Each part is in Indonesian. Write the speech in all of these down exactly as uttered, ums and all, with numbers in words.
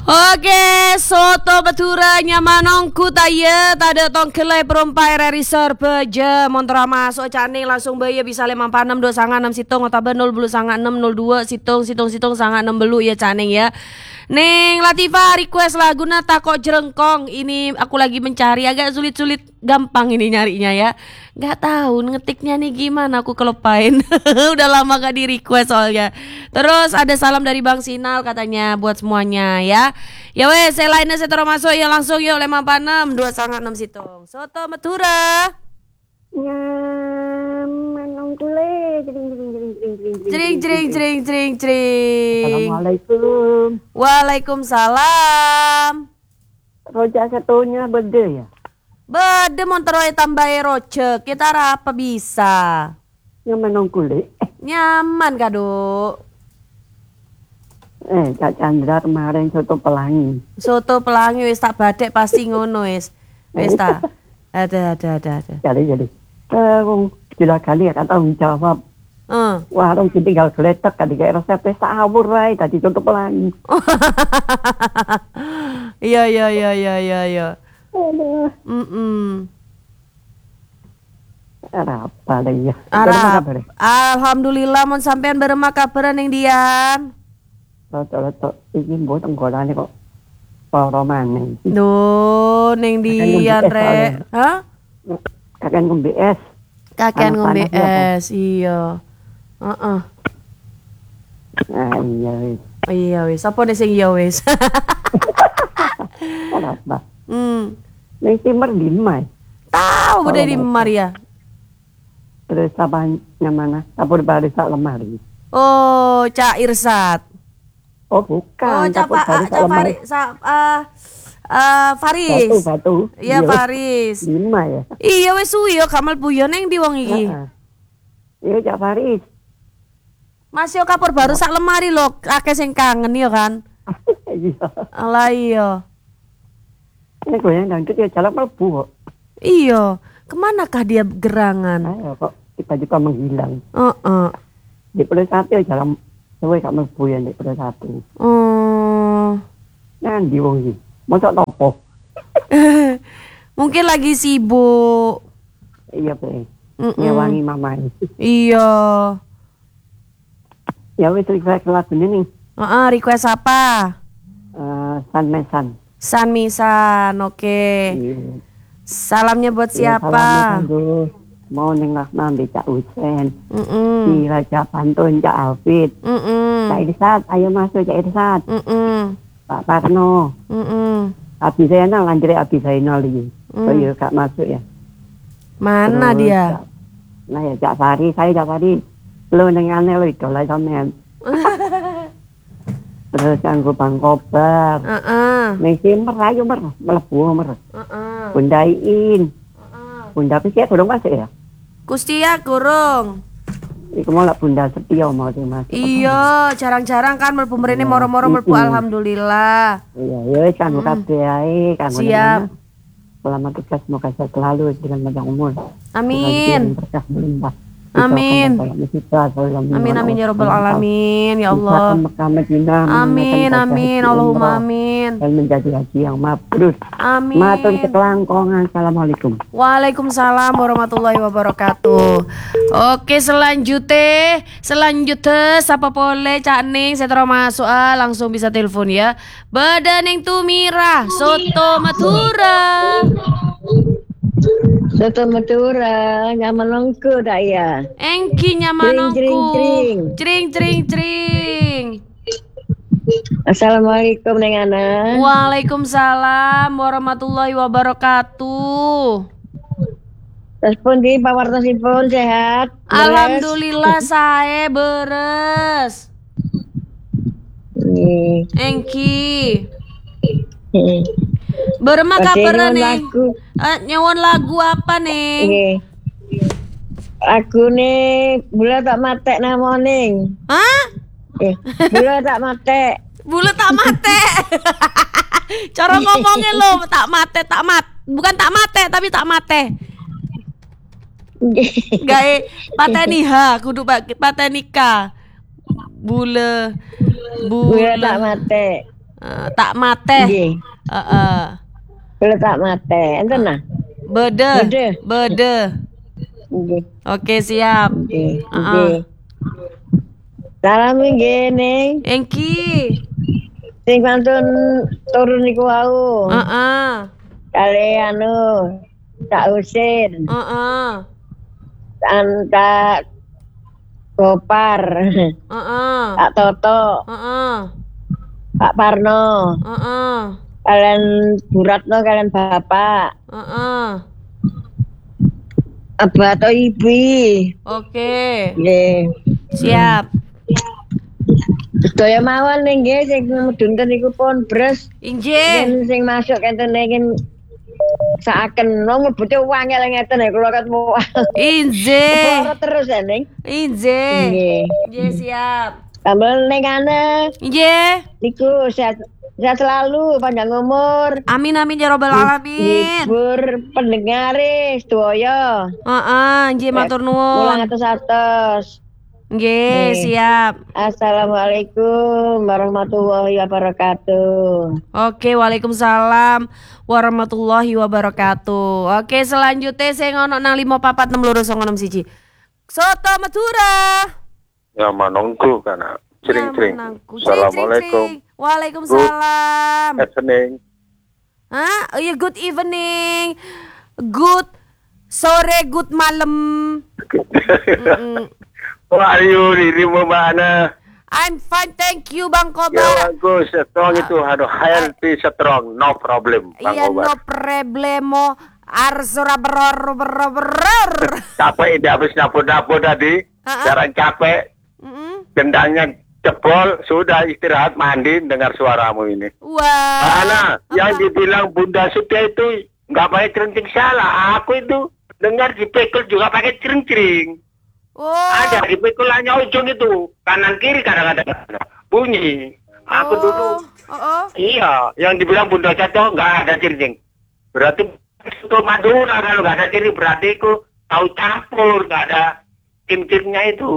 Oke, soto batura nyamanongku taya tada tong kelai perumpai rerisor beja montora masuk caning langsung baya bisa lima enam dua sangat enam situng otaban nol belu sangat enam nol dua situng situng situng sangat enam belu ya caning ya. Neng Latifah request laguna takok jerengkong. Ini aku lagi mencari agak sulit-sulit, gampang ini nyarinya ya. Gak tahu ngetiknya nih gimana, aku kelupain. Udah lama gak di request soalnya. Terus ada salam dari Bang Sinal katanya buat semuanya ya. Ya wes, saya lainnya saya taruh masuk ya langsung yuk lima enam dua sangat enam situng. Soto Madura. Nyamanong tule. Jering jering jering jering jering. Assalamualaikum. Waalaikumsalam. Roja satunya bede ya? Bede monteroy tambahi roce. Kita apa bisa? Nyamanong kulit. Nyaman kado. Eh, Kak Chandra kemarin soto pelangi. Soto pelangi wis tak badek pasti ngono wis. Wis ta. Ada ada ada ada. Jadi jadi. Eh, wong gila kali ya kata jawab. Uh. Wah, orang tinggal geletek kan kayak resepnya sahur wae tadi soto pelangi. Iya iya iya iya iya iya. Aduh. Mm-mm. Arab apa ya? Arab. Alhamdulillah mon sampean berema kabaran ning Dian. Roto-roto iki mbok tenggorane kok para maneh. Duh, ning Dian rek. Hah? Kakek ngombe es. Kakek ngombe es, iya. Heeh. Nah, iya wis. Iya wis, apa nih sing iya wis? Kenapa? Hmm. Ning timur di Mai. Tahu bude di Maria. Terus apa mana? Dapur baris sak lemari. Oh, Cak Irsat. Oh, bukan. Oh, Cak dapur baris sak lemari. Sa uh, uh, Faris. Batu, batu. Iya, Faris. Lima ya. Iya wis suwi yo kamal buyo neng di wong iki. Iya, Cak Faris. Mas yo kapur baru sak lemari lho, akeh sing kangen yo kan. Iya. Alah iya. Ini goyang dangdut ya jalan mlebu kok. Iya. Kemanakah dia gerangan? Ayo kok tiba-tiba menghilang. Heeh. Uh -uh. Di Pulau Satu ya jalan sewe gak mlebu ya di Pulau Satu. Oh. Nah, di wong iki. Mosok topo. Mungkin lagi sibuk. Iya, Be. Mm -mm. Ngewangi mamai. Iya. Ya wis request lagunya nih. Heeh, uh -uh, request apa? Uh, San Mesan. San Misan, oke. Okay. Iya. Salamnya buat Ya, siapa? Mau neng Lakman di Cak Usen, mm -mm. di Raja Pantun Cak Alfit, mm -mm. Cak Irsat, ayo masuk Cak Irsat, mm -mm. Pak Parno, mm -mm. Abi Zainal, lanjut Abi Zainal ini, mm. oh iya gak masuk ya. Mana Terus, dia? Cak, nah ya Cak Fari, saya Cak Fari, lo neng aneh lo itu lah sampean. Terus kanggo Bang Kobar, uh -uh. neng Simper ayo mer, melebu mer, uh -uh. Bunda Iin, uh -uh. Bunda Pisya kurang masuk ya. Kustia kurung. Iku mau lah Bunda Setia mau sih mas. Iya, jarang-jarang kan mlebu mrene moro-moro mlebu alhamdulillah. Iya, ya kan Mm. kabeh ae kan. Siap. Selamat tugas semoga sehat selalu dengan panjang umur. Amin. Berkah melimpah. Amin. Amin amin ya rabbal alamin ya Allah. Amin amin Allahumma amin. Dan menjadi haji yang mabrur. Amin. Matur ketelangkongan. Assalamualaikum. Waalaikumsalam warahmatullahi wabarakatuh. Oke, selanjutnya selanjutnya siapa boleh Cak Ning saya terus masuk ah, langsung bisa telepon ya. Badaning Tumira Soto Madura. Soto Madura, nyamanongku dak ya. Engki nyamanongku. Jring jring Jring jring jring. Assalamualaikum neng Ana. Waalaikumsalam warahmatullahi wabarakatuh. Terus pun di pawartosipun sehat. Alhamdulillah saya beres. Nih. Engki. Berema kabar nih. Uh, nyewon lagu apa nih? Nggih. Lagu nih bula tak matek namoning. Hah? Eh, bula tak matek. Bula tak mate. Cara ngomongnya lo tak mate, tak mat. Bukan tak mate tapi tak mate. Gae pateni ha, kudu pateni ka. Bula Bula tak matek. Eh, tak mate. Nggih. Heeh. Kula tak mate. Enten nah. Bede. Bede. Bede. Nggih. Oke, siap. Nggih. Heeh. Nggih. Salam nggih ning Engki. sing pantun turun niku wau. Heeh. Kali anu tak usir. Heeh. Tak Gopar. Heeh. Tak Toto. Heeh. Pak Parno. Heeh. Kalian Bu Ratno, kalian Bapak. Heeh. Abah atau Ibu. Oke. Nggih. Siap. Sedaya mawon nggih sing medunten niku pun bres. Injih. Yen sing masuk enten nggih saaken wong mlebute wangel ngeten ya kula ketemu. Injih. Ora terus ya ning. Injih. Nggih. Injih, siap. Tambah ning kana Injih. niku sehat sehat selalu, panjang umur. Amin amin ya robbal alamin. Hibur pendengare sedaya. Heeh, injih matur Mulang nuwun. atus-atus. Nggih, Nggih. siap. Assalamualaikum warahmatullahi wabarakatuh. Oke, waalaikumsalam warahmatullahi wabarakatuh. Oke, selanjutnya saya ngono nang lima papat enam loro songo enam siji. Soto Madura. Ya manongku kana cering-cering. Ya, menangku. Assalamualaikum. Cering, cering. Waalaikumsalam. Evening. Hah? Oh ya, good evening. Good sore, good malam. Mm-mm. Wah, ayo dirimu mana? I'm fine, thank you Bang Ya Kobar. bagus, strong itu, aduh, healthy strong, no problem, Bang Iya, no Kobar. problemo. Arsura beror beror beror. Capek ini habis nyapu-nyapu tadi, Ha-ha. jarang capek, Mm-mm. gendangnya jebol, sudah istirahat mandi dengar suaramu ini. Wah. Mana? Yang Apa? dibilang Bunda Sutia itu nggak pakai cering-cering salah, aku itu dengar di pekul juga pakai cering-cering. Oh. Ada di pikulannya ujung itu kanan kiri kadang-kadang bunyi. Aku oh. dulu Oh, oh. iya, yang dibilang Bunda Cato nggak ada ciri. Berarti itu Madura kalau nggak ada ciri berarti itu tahu campur nggak ada ciri-cirinya itu.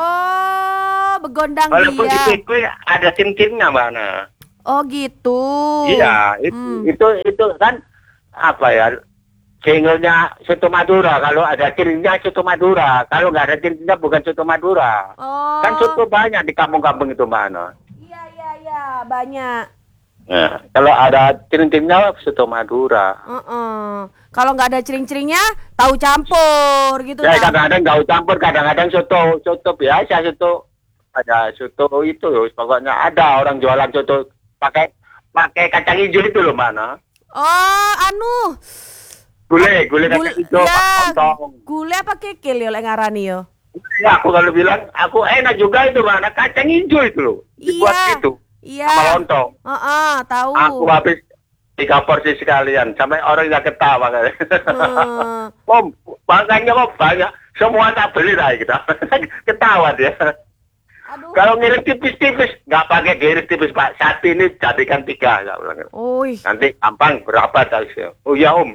Oh, begondang Walaupun di dia. pikul ada ciri-cirinya mana? Oh, gitu. Iya, itu, Hmm. itu itu kan apa ya? Singlenya soto Madura, kalau ada cirinya soto Madura, kalau nggak ada cirinya bukan soto Madura. Oh. Kan soto banyak di kampung-kampung itu mana. Iya, iya, iya, banyak. Nah, kalau ada ciri-cirinya soto Madura. Uh-uh. Kalau nggak ada cering-ceringnya, tahu campur gitu. Ya Bang. kadang-kadang nggak campur, kadang-kadang soto soto biasa, soto ada soto itu, pokoknya ada orang jualan soto pakai pakai kacang hijau itu loh mana. Oh, anu. Gulai, gulai Gul- kacang hijau, ya, lontong. gule apa kikil yo lek ngarani yo? Ya aku kalau bilang, aku enak juga itu mana kacang hijau itu loh, dibuat Iya. gitu Iya. sama lontong. Heeh, tahu. Aku habis tiga porsi sekalian, sampai orang yang ketawa kan. Hmm. Om, makanya kok banyak, semua tak beli lah kita. Ketawa dia. Aduh. Kalau ngirim tipis-tipis, nggak pakai ngirim tipis Pak. Satu ini jadikan tiga. Nggak bilang. Oi. Nanti gampang berapa tadi? Oh ya Om.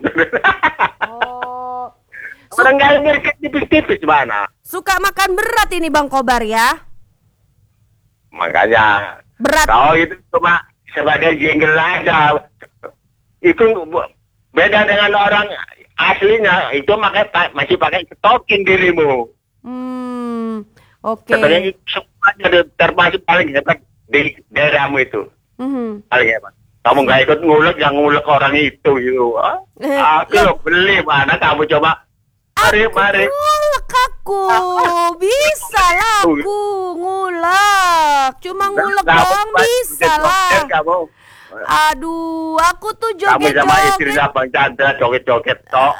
Oh. Orang nggak ngirim tipis-tipis mana? Suka makan berat ini Bang Kobar ya? Makanya Berat. kalau itu cuma sebagai jingle aja. Itu beda dengan orang aslinya. Itu pakai masih pakai stocking dirimu. Hmm. Oke. Sebenarnya semuanya termasuk paling hebat di daerahmu itu. Mhm. Paling hebat. Kamu nggak ikut ngulek, yang ngulek orang itu. Gitu. Ah, Eh, aku loh. beli mana kamu coba. Mari, mari. Ngulek aku. Bisa lah aku ngulek. Cuma ngulek Kamu doang pas bisa joget-joget lah. Kamu, Aduh, aku tuh kamu sama istrinya joget-joget. Bang Chandra joget-joget tok.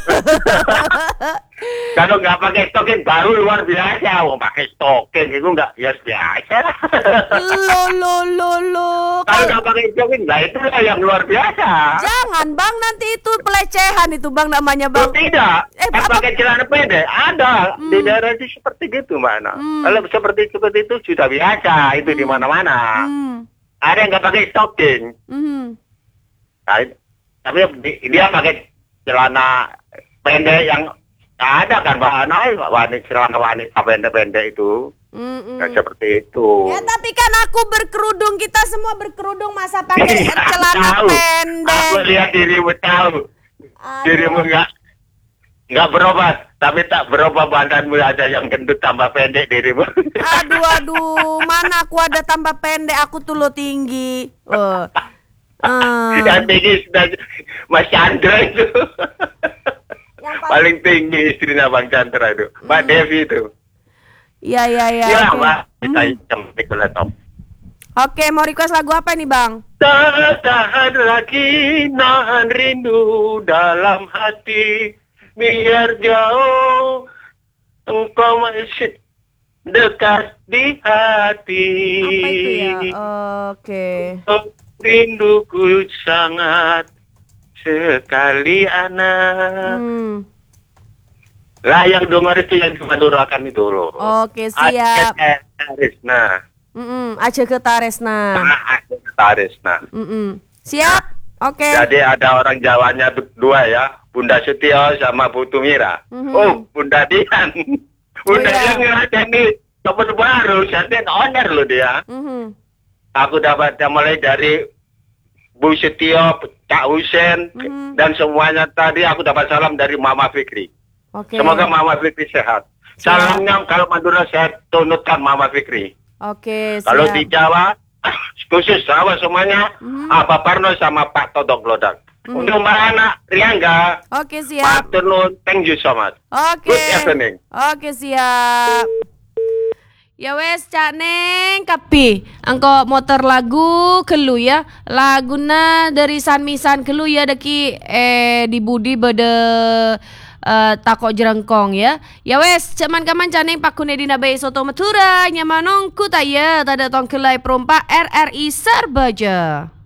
Kalau nggak pakai stocking baru luar biasa. Oh, pakai stocking itu nggak ya biasa. Lo lo lo lo. Kalau nggak pakai stocking, nah itulah yang luar biasa. Jangan Bang, nanti itu pelecehan itu Bang namanya Oh, Bang. tidak, Eh, kan apa- pakai celana pendek ada Hmm. di daerah itu seperti gitu mana. Hmm. Kalau seperti seperti itu sudah biasa itu di mana-mana. Hmm. Ada yang nggak pakai stocking, Mhm. nah, tapi di- dia pakai celana pendek yang ada kan wanita wanita celana wanita pendek-pendek itu. Mm-mm. Nggak seperti itu. Ya tapi kan aku berkerudung, kita semua berkerudung, masa pakai Iya, celana tahu. pendek. Aku lihat dirimu tahu. Aduh. Dirimu nggak nggak berubah, tapi tak berubah badanmu aja yang gendut tambah pendek dirimu. Aduh aduh, mana aku ada tambah pendek, aku tuh lo tinggi. Oh. Ah. Yang tinggi sudah Mas Chandra itu. Yang paling- Paling tinggi istrinya Bang Chandra itu, Mbak Devi itu. Ya ya ya. Ya, oke. Mbak, kita hitam di laptop. Oke, mau request lagu apa nih Bang? Tak tahan lagi nahan rindu dalam hati, biar jauh engkau masih dekat di hati. Apa itu ya? Oke. Oh, rinduku sangat sekali anak. Hmm. Lah yang dengar itu yang dimadurakan itu loh. Oke, siap. Nah, Mm-mm, Aceh ke Taresna. Taresna. Mm-mm. Siap. Oke. Jadi ada orang Jawanya dua ya, Bunda Setio sama Putu Mira. Mhm. Oh, Bunda Dian. Bunda iya. Dian ngeladeni teman baru, saya owner loh dia. Mhm. Aku dapat mulai dari Bu Setio, Cak Husen, Mhm. dan semuanya tadi aku dapat salam dari Mama Fikri. Oke. Semoga Mama Fikri sehat. Salamnya kalau Madura saya tunutkan Mama Fikri. Oke, siap. Kalau di Jawa, khusus Jawa semuanya, Mhm. Pak Parno sama Pak Todok Lodak. Mhm. Untuk Mbak Anak, Riangga, Oke, siap. Afternoon, thank you so much. Oke. Good evening. Oke, siap. Ya wes Cak Neng kapi angko motor lagu kelu ya, laguna dari Sanmisan kelu ya daki eh di Budi bede eh, takok jerengkong ya. Ya wes ceman kaman Cak Neng pakune dina bae soto Madura nyamanongku ta ya tada tong kelai perompa R R I Sarbaja.